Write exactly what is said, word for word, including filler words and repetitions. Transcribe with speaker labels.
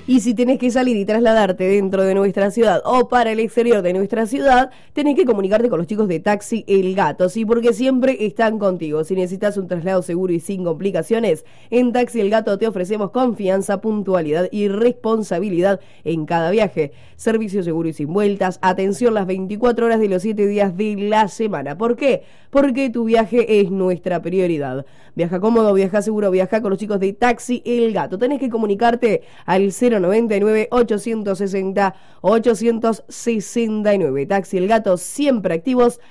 Speaker 1: Y si tenés que salir y trasladarte dentro de nuestra ciudad o para el exterior de nuestra ciudad, tenés que comunicarte con los chicos de Taxi El Gato, sí, porque siempre están contigo. Si necesitas un traslado seguro y sin complicaciones, en Taxi El Gato te ofrecemos confianza, puntualidad y responsabilidad en cada viaje. Servicio seguro y sin vueltas, atención las veinticuatro horas de los siete días de la semana. ¿Por qué? Porque tu viaje es nuestra prioridad. Viaja cómodo, viaja seguro, viaja con los chicos de Taxi El Gato. Tenés que comunicarte al cero noventa y nueve, ochocientos sesenta, ochocientos sesenta y nueve. Taxi El Gato, siempre activos